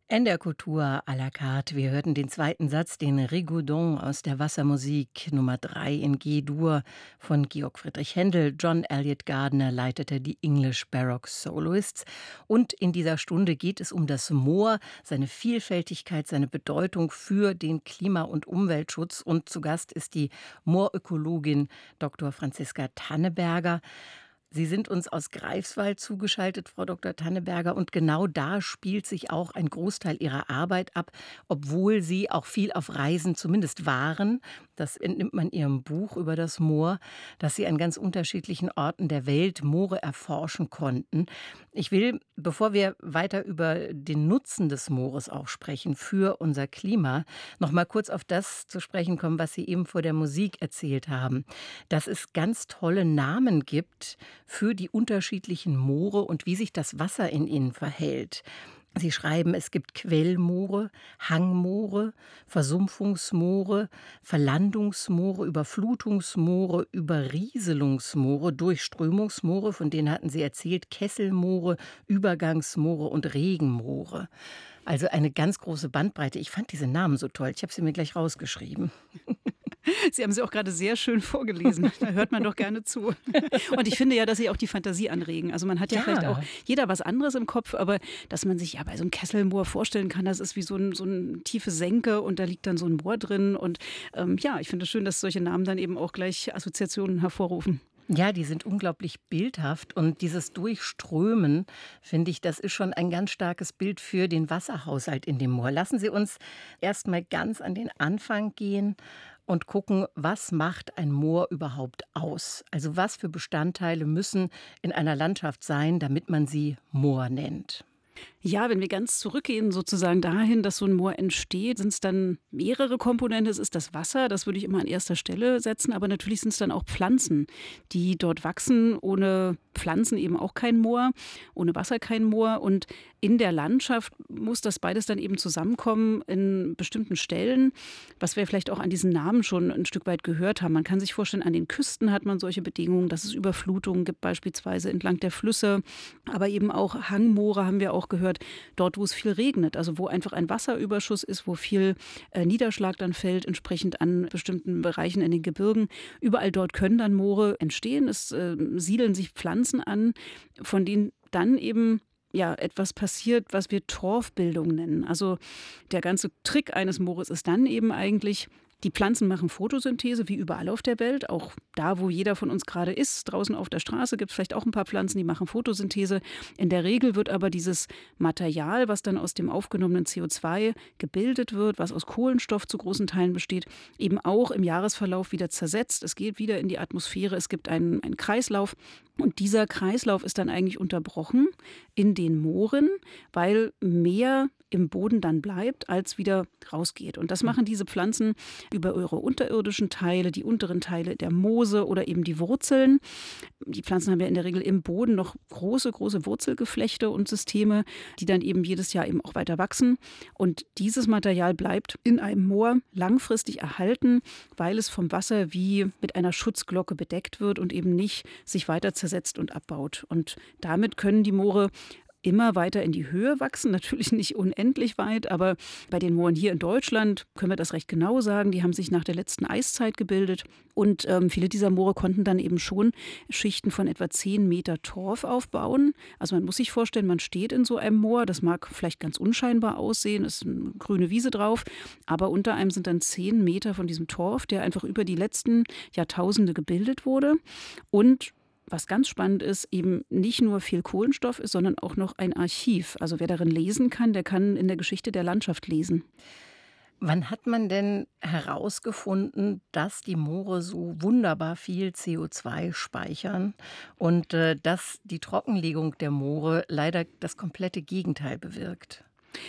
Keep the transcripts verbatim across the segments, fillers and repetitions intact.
In der Kultur à la carte. Wir hörten den zweiten Satz, den Rigaudon aus der Wassermusik Nummer drei in G-Dur von Georg Friedrich Händel. John Eliot Gardiner leitete die English Baroque Soloists. Und in dieser Stunde geht es um das Moor, seine Vielfältigkeit, seine Bedeutung für den Klima- und Umweltschutz. Und zu Gast ist die Moorökologin Doktor Franziska Tanneberger. Sie sind uns aus Greifswald zugeschaltet, Frau Doktor Tanneberger, und genau da spielt sich auch ein Großteil Ihrer Arbeit ab, obwohl Sie auch viel auf Reisen zumindest waren. Das entnimmt man Ihrem Buch über das Moor, dass Sie an ganz unterschiedlichen Orten der Welt Moore erforschen konnten. Ich will, bevor wir weiter über den Nutzen des Moores auch sprechen für unser Klima, noch mal kurz auf das zu sprechen kommen, was Sie eben vor der Musik erzählt haben, dass es ganz tolle Namen gibt für die unterschiedlichen Moore und wie sich das Wasser in ihnen verhält. Sie schreiben, es gibt Quellmoore, Hangmoore, Versumpfungsmoore, Verlandungsmoore, Überflutungsmoore, Überrieselungsmoore, Durchströmungsmoore, von denen hatten Sie erzählt, Kesselmoore, Übergangsmoore und Regenmoore. Also eine ganz große Bandbreite. Ich fand diese Namen so toll. Ich habe sie mir gleich rausgeschrieben. Sie haben sie auch gerade sehr schön vorgelesen. Da hört man doch gerne zu. Und ich finde ja, dass sie auch die Fantasie anregen. Also man hat ja, ja vielleicht auch jeder was anderes im Kopf, aber dass man sich ja bei so einem Kesselmoor vorstellen kann, das ist wie so ein, so eine tiefe Senke und da liegt dann so ein Moor drin. Und ähm, ja, ich finde es schön, dass solche Namen dann eben auch gleich Assoziationen hervorrufen. Ja, die sind unglaublich bildhaft und dieses Durchströmen, finde ich, das ist schon ein ganz starkes Bild für den Wasserhaushalt in dem Moor. Lassen Sie uns erst mal ganz an den Anfang gehen und gucken, was macht ein Moor überhaupt aus? Also was für Bestandteile müssen in einer Landschaft sein, damit man sie Moor nennt? Ja, wenn wir ganz zurückgehen sozusagen dahin, dass so ein Moor entsteht, sind es dann mehrere Komponenten. Es ist das Wasser, das würde ich immer an erster Stelle setzen, aber natürlich sind es dann auch Pflanzen, die dort wachsen. Ohne Pflanzen eben auch kein Moor, ohne Wasser kein Moor. Und in der Landschaft muss das beides dann eben zusammenkommen in bestimmten Stellen, was wir vielleicht auch an diesen Namen schon ein Stück weit gehört haben. Man kann sich vorstellen, an den Küsten hat man solche Bedingungen, dass es Überflutungen gibt, beispielsweise entlang der Flüsse, aber eben auch Hangmoore haben wir auch gehört, dort, wo es viel regnet, also wo einfach ein Wasserüberschuss ist, wo viel äh, Niederschlag dann fällt, entsprechend an bestimmten Bereichen in den Gebirgen. Überall dort können dann Moore entstehen. Es äh, siedeln sich Pflanzen an, von denen dann eben ja, etwas passiert, was wir Torfbildung nennen. Also der ganze Trick eines Moores ist dann eben eigentlich, die Pflanzen machen Photosynthese, wie überall auf der Welt. Auch da, wo jeder von uns gerade ist, draußen auf der Straße, gibt es vielleicht auch ein paar Pflanzen, die machen Photosynthese. In der Regel wird aber dieses Material, was dann aus dem aufgenommenen C O zwei gebildet wird, was aus Kohlenstoff zu großen Teilen besteht, eben auch im Jahresverlauf wieder zersetzt. Es geht wieder in die Atmosphäre, es gibt einen, einen Kreislauf. Und dieser Kreislauf ist dann eigentlich unterbrochen in den Mooren, weil mehr im Boden dann bleibt, als wieder rausgeht. Und das machen diese Pflanzen über ihre unterirdischen Teile, die unteren Teile der Moose oder eben die Wurzeln. Die Pflanzen haben ja in der Regel im Boden noch große, große Wurzelgeflechte und Systeme, die dann eben jedes Jahr eben auch weiter wachsen. Und dieses Material bleibt in einem Moor langfristig erhalten, weil es vom Wasser wie mit einer Schutzglocke bedeckt wird und eben nicht sich weiter zersetzt und abbaut. Und damit können die Moore immer weiter in die Höhe wachsen, natürlich nicht unendlich weit, aber bei den Mooren hier in Deutschland können wir das recht genau sagen, die haben sich nach der letzten Eiszeit gebildet und ähm, viele dieser Moore konnten dann eben schon Schichten von etwa zehn Meter Torf aufbauen. Also man muss sich vorstellen, man steht in so einem Moor, das mag vielleicht ganz unscheinbar aussehen, ist eine grüne Wiese drauf, aber unter einem sind dann zehn Meter von diesem Torf, der einfach über die letzten Jahrtausende gebildet wurde und was ganz spannend ist, eben nicht nur viel Kohlenstoff ist, sondern auch noch ein Archiv. Also wer darin lesen kann, der kann in der Geschichte der Landschaft lesen. Wann hat man denn herausgefunden, dass die Moore so wunderbar viel C O zwei speichern und äh, dass die Trockenlegung der Moore leider das komplette Gegenteil bewirkt?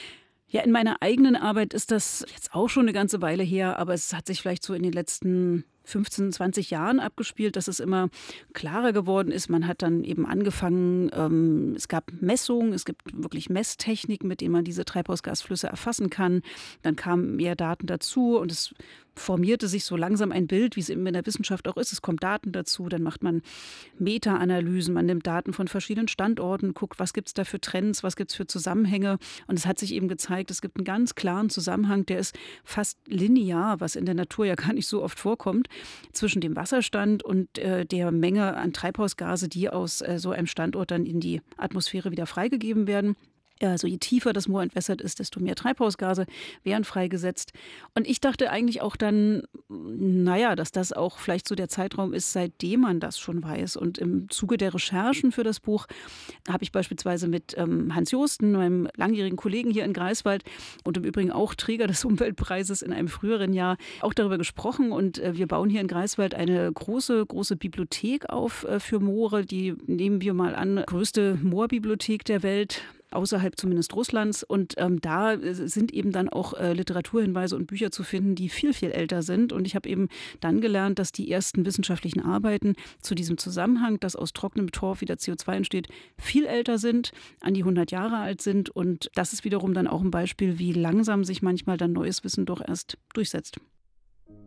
Ja, in meiner eigenen Arbeit ist das jetzt auch schon eine ganze Weile her, aber es hat sich vielleicht so in den letzten fünfzehn, zwanzig Jahren abgespielt, dass es immer klarer geworden ist. Man hat dann eben angefangen, ähm, es gab Messungen, es gibt wirklich Messtechniken, mit denen man diese Treibhausgasflüsse erfassen kann. Dann kamen mehr Daten dazu und es formierte sich so langsam ein Bild, wie es eben in der Wissenschaft auch ist. Es kommen Daten dazu, dann macht man Meta-Analysen, man nimmt Daten von verschiedenen Standorten, guckt, was gibt es da für Trends, was gibt es für Zusammenhänge. Und es hat sich eben gezeigt, es gibt einen ganz klaren Zusammenhang, der ist fast linear, was in der Natur ja gar nicht so oft vorkommt, zwischen dem Wasserstand und äh, der Menge an Treibhausgase, die aus äh, so einem Standort dann in die Atmosphäre wieder freigegeben werden. Also je tiefer das Moor entwässert ist, desto mehr Treibhausgase werden freigesetzt. Und ich dachte eigentlich auch dann, naja, dass das auch vielleicht so der Zeitraum ist, seitdem man das schon weiß. Und im Zuge der Recherchen für das Buch habe ich beispielsweise mit ähm, Hans Joosten, meinem langjährigen Kollegen hier in Greifswald und im Übrigen auch Träger des Umweltpreises in einem früheren Jahr, auch darüber gesprochen. Und äh, wir bauen hier in Greifswald eine große, große Bibliothek auf äh, für Moore. Die, nehmen wir mal an, größte Moorbibliothek der Welt, außerhalb zumindest Russlands. Und ähm, da sind eben dann auch äh, Literaturhinweise und Bücher zu finden, die viel, viel älter sind. Und ich habe eben dann gelernt, dass die ersten wissenschaftlichen Arbeiten zu diesem Zusammenhang, dass aus trockenem Torf wieder C O zwei entsteht, viel älter sind, an die hundert Jahre alt sind. Und das ist wiederum dann auch ein Beispiel, wie langsam sich manchmal dann neues Wissen doch erst durchsetzt.